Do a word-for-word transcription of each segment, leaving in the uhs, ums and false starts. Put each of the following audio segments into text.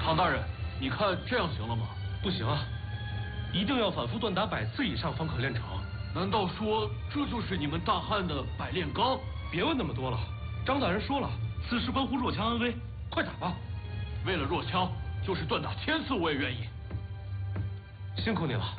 唐大人，你看这样行了吗？ 不行啊，一定要反复锻打百次以上方可练成。 难道说这就是你们大汉的百炼钢？ 别问那么多了，张大人说了，此事关乎若羌安危，快打吧。 为了若羌，就是锻打千次我也愿意。 辛苦你了。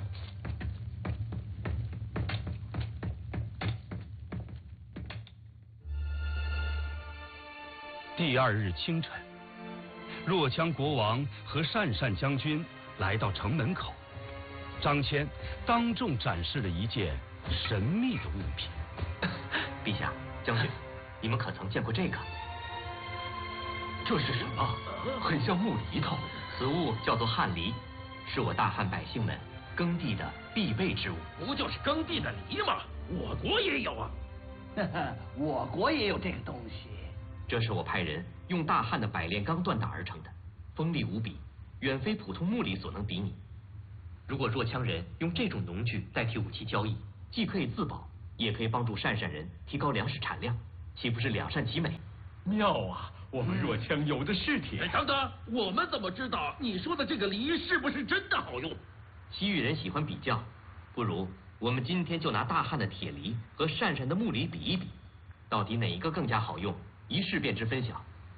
第二日清晨，若羌国王和鄯善将军来到城门口，张骞当众展示了一件神秘的物品。 陛下，将军，你们可曾见过这个？ 这是什么？很像木犁头。 此物叫做旱犁，是我大汉百姓们耕地的必备之物。 不就是耕地的犁吗？我国也有啊。 我国也有这个东西。 这是我派人用大汉的百炼钢锻打而成的，锋利无比，远非普通木犁所能比拟。如果若羌人用这种农具代替武器交易，既可以自保，也可以帮助鄯善人提高粮食产量，岂不是两善其美？ 妙啊！我们若羌有的是铁。等等，我们怎么知道你说的这个犁是不是真的好用？ 西域人喜欢比较，不如我们今天就拿大汉的铁犁和鄯善的木犁比一比，到底哪一个更加好用？一试便知分晓。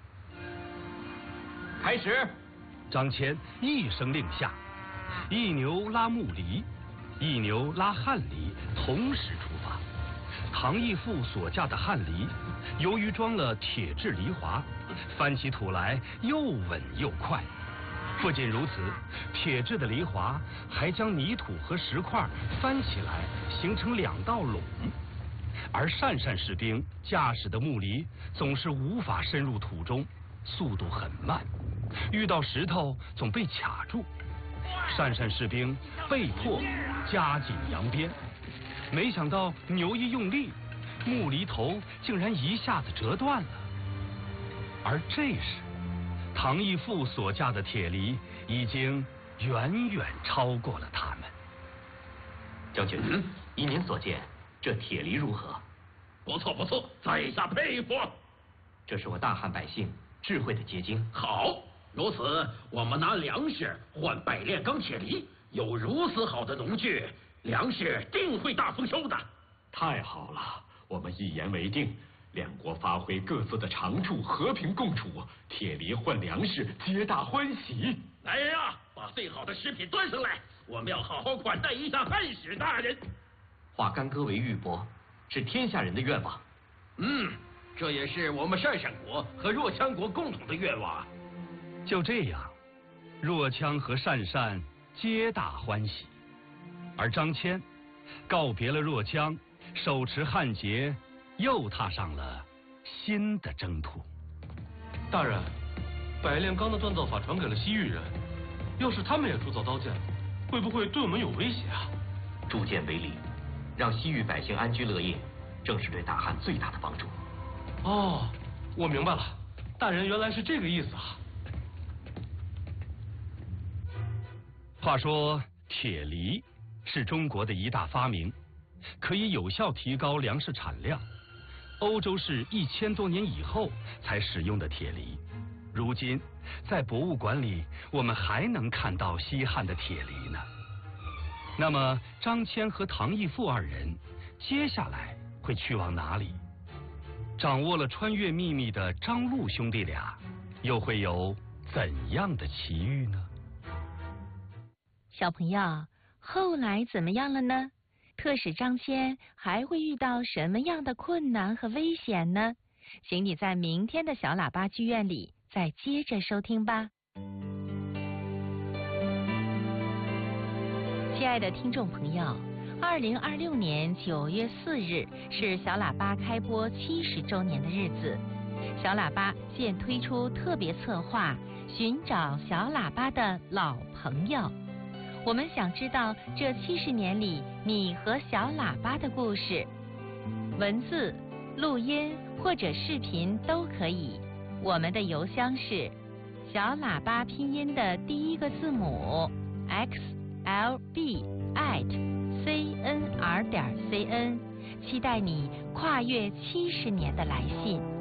开始。 张骞一声令下，一牛拉木犁，一牛拉旱犁，同时出发。唐义父所驾的旱犁，由于装了铁制犁铧，翻起土来又稳又快。不仅如此，铁制的犁铧还将泥土和石块翻起来，形成两道垄。而鄯善士兵驾驶的木犁总是无法深入土中，速度很慢，遇到石头总被卡住。鄯善士兵被迫加紧扬鞭，没想到牛一用力，木犁头竟然一下子折断了。而这时，唐义父所驾的铁犁已经远远超过了他们。 将军，嗯、依您所见，这铁犁如何？ 不错不错，在下佩服。 这是我大汉百姓智慧的结晶。 好，如此我们拿粮食换百炼钢铁犁，有如此好的农具，粮食定会大丰收的。 太好了，我们一言为定，两国发挥各自的长处，和平共处，铁犁换粮食，皆大欢喜。 来人啊，把最好的食品端上来，我们要好好款待一下汉使大人。 化干戈为玉帛，是天下人的愿望。 嗯，这也是我们鄯善国和若羌国共同的愿望。 就这样，若羌和鄯善皆大欢喜，而张骞告别了若羌，手持汉节，又踏上了新的征途。 大人，百炼钢的锻造法传给了西域人，要是他们也铸造刀剑，会不会对我们有威胁啊？ 铸剑为犁，让西域百姓安居乐业，正是对大汉最大的帮助。 哦，我明白了，大人原来是这个意思啊。 话说铁犁是中国的一大发明，可以有效提高粮食产量。欧洲是一千多年以后才使用的铁犁，如今在博物馆里我们还能看到西汉的铁犁呢。那么张骞和唐义父二人接下来会去往哪里？掌握了穿越秘密的张陆兄弟俩又会有怎样的奇遇呢？ 小朋友，后来怎么样了呢？特使张骞还会遇到什么样的困难和危险呢？请你在明天的小喇叭剧院里再接着收听吧。亲爱的听众朋友，二零二六年九月四日是小喇叭开播七十周年的日子。小喇叭现推出特别策划，寻找小喇叭的老朋友。我们想知道这七十年里你和小喇叭的故事，文字、录音或者视频都可以。我们的邮箱是小喇叭拼音的第一个字母 x l b at c n r 点 c n， 期待你跨越七十年的来信。